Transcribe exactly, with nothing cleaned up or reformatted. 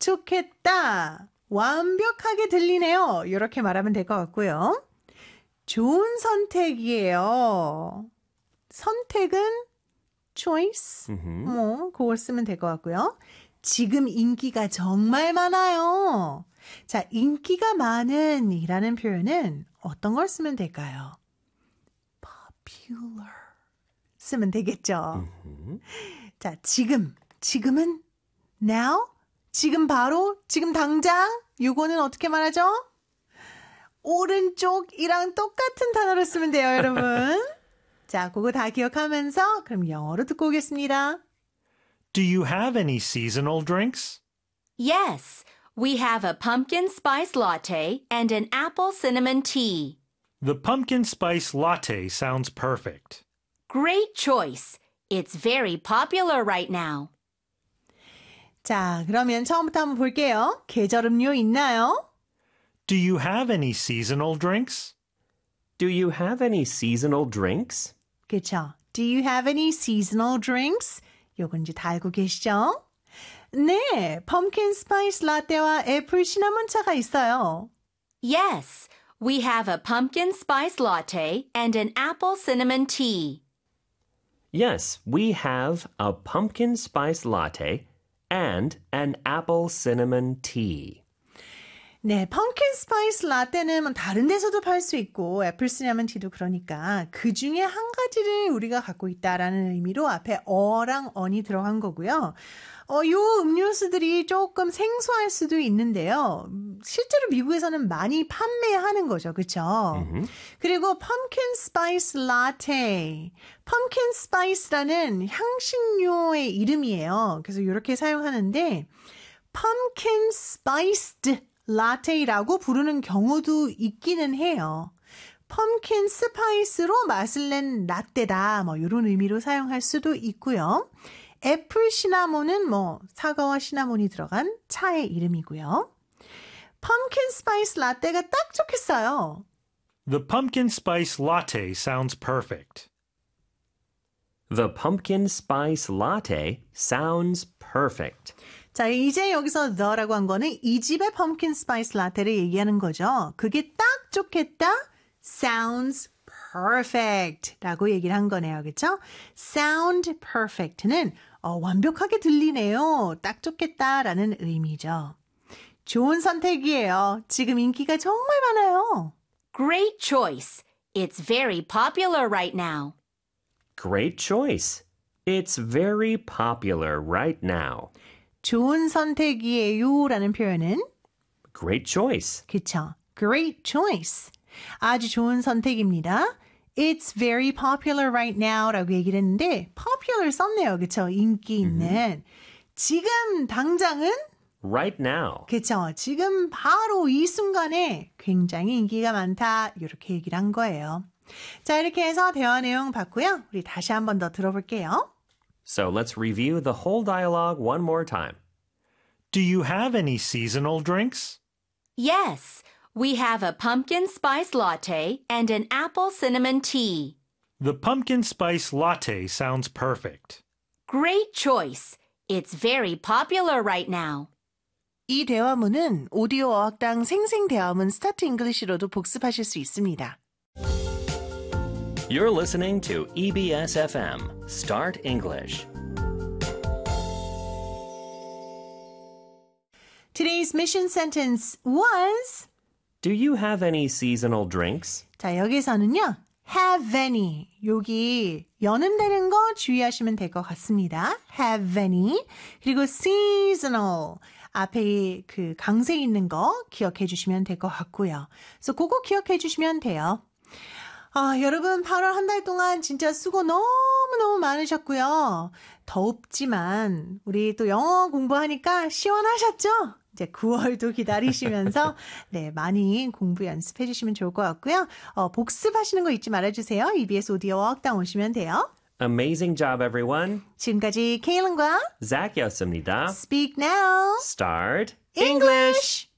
좋겠다. 완벽하게 들리네요. 이렇게 말하면 될 것 같고요. 좋은 선택이에요. 선택은 choice. Mm-hmm. 뭐 그걸 쓰면 될 것 같고요. 지금 인기가 정말 많아요. 자, 인기가 많은 이라는 표현은 어떤 걸 쓰면 될까요? popular 쓰면 되겠죠. Mm-hmm. 자, 지금, 지금은 now, 지금 바로, 지금 당장 요거는 어떻게 말하죠? 오른쪽이랑 똑같은 단어를 쓰면 돼요, 여러분. 자, 그거 다 기억하면서 그럼 영어로 듣고 오겠습니다. Do you have any seasonal drinks? Yes, we have a pumpkin spice latte and an apple cinnamon tea. The pumpkin spice latte sounds perfect. Great choice. It's very popular right now. 자, 그러면 처음부터 한번 볼게요. 계절 음료 있나요? Do you have any seasonal drinks? Do you have any seasonal drinks? 그렇죠. Do you have any seasonal drinks? 요건 이제 다 알고 계시죠? 네, 펌킨 스파이스 라떼와 애플 시나몬 차가 있어요. Yes, we have a pumpkin spice latte and an apple cinnamon tea. Yes, we have a pumpkin spice latte and an apple cinnamon tea. 네, 펌킨 스파이스 라떼는 뭐 다른 데서도 팔 수 있고 애플 시나몬 티도 그러니까 그 중에 한 가지를 우리가 갖고 있다라는 의미로 앞에 어랑 언이 들어간 거고요. 어, 요 음료수들이 조금 생소할 수도 있는데요. 실제로 미국에서는 많이 판매하는 거죠. 그렇죠? Mm-hmm. 그리고 펌킨 스파이스 라떼. 펌킨 스파이스라는 향신료의 이름이에요. 그래서 이렇게 사용하는데 펌킨 스파이스드 라테라고 부르는 경우도 있기는 해요. 펌킨 스파이스로 맛을 낸 라떼다. 뭐 이런 의미로 사용할 수도 있고요. 애플 시나몬은 뭐 사과와 시나몬이 들어간 차의 이름이고요. 펌킨 스파이스 라떼가 딱 좋겠어요. The pumpkin spice latte sounds perfect. The pumpkin spice latte sounds perfect. 자, 이제 여기서 the라고 한 거는 이 집의 펌킨 스파이스 라떼를 얘기하는 거죠. 그게 딱 좋겠다. sounds perfect 라고 얘기를 한 거네요. 그렇죠? sound perfect는 어, 완벽하게 들리네요. 딱 좋겠다라는 의미죠. 좋은 선택이에요. 지금 인기가 정말 많아요. Great choice. It's very popular right now. Great choice. It's very popular right now. 좋은 선택이에요 라는 표현은 Great choice. 그쵸. Great choice. 아주 좋은 선택입니다. It's very popular right now 라고 얘기를 했는데 popular 썼네요. 그쵸. 인기 있는. Mm-hmm. 지금 당장은 Right now. 그쵸. 지금 바로 이 순간에 굉장히 인기가 많다. 이렇게 얘기를 한 거예요. 자, 이렇게 해서 대화 내용 봤고요. 우리 다시 한 번 더 들어볼게요. So let's review the whole dialogue one more time. Do you have any seasonal drinks? Yes, we have a pumpkin spice latte and an apple cinnamon tea. The pumpkin spice latte sounds perfect. Great choice. It's very popular right now. 이 대화문은 오디오 어학당 생생대화문 스타트 잉글리시로도 복습하실 수 있습니다. You're listening to E B S F M, Start English. Today's mission sentence was Do you have any seasonal drinks? 자, 여기서는요. have any 여기 연음되는 거 주의하시면 될 것 같습니다. have any 그리고 seasonal 앞에 그 강세 있는 거 기억해 주시면 될 것 같고요. 그래서 그거 기억해 주시면 돼요. 아, 여러분 팔월 한 달 동안 진짜 수고 너무너무 많으셨고요. 덥지만 우리 또 영어 공부하니까 시원하셨죠? 이제 구월도 기다리시면서 네, 많이 공부 연습해 주시면 좋을 것 같고요. 어, 복습하시는 거 잊지 말아주세요. 이비에스 오디오 어학당 오시면 돼요. Amazing job, everyone. 지금까지 케일런과 Zach였습니다. Speak Now Start English!